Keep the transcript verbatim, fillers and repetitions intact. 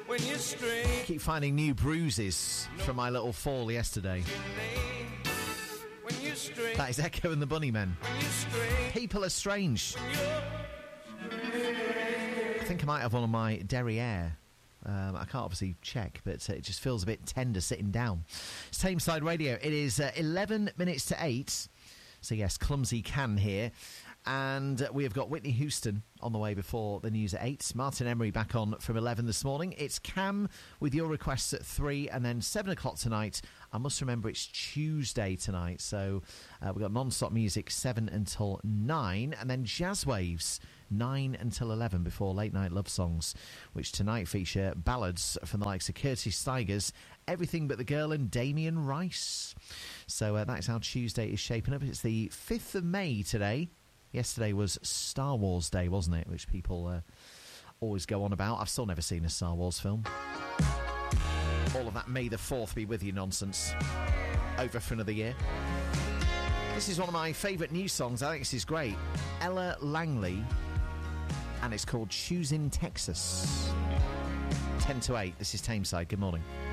when you stray. Keep finding new bruises from my little fall yesterday. When you stray. That is Echo and the Bunnymen. When you stray. People are strange. I think I might have one of my derriere. Um, I can't obviously check, but uh, it just feels a bit tender sitting down. It's Tameside Radio. It is uh, eleven minutes to eight. So yes, Clumsy Can here. And uh, we have got Whitney Houston on the way before the news at eight. Martin Emery back on from eleven this morning. It's Cam with your requests at three, and then seven o'clock tonight. I must remember it's Tuesday tonight, so uh, we've got non-stop music seven until nine, and then Jazz Waves nine until eleven before Late Night Love Songs, which tonight feature ballads from the likes of Curtis Stigers, Everything But the Girl, and Damien Rice. So uh, that's how Tuesday is shaping up. It's the fifth of May today. Yesterday was Star Wars Day, wasn't it? Which people uh, always go on about. I've still never seen a Star Wars film. All of that May the fourth be with you nonsense. Over for another year. This is one of my favourite new songs. I think this is great. Ella Langley. And it's called Choosing Texas. ten to eight. This is Tameside. Good morning.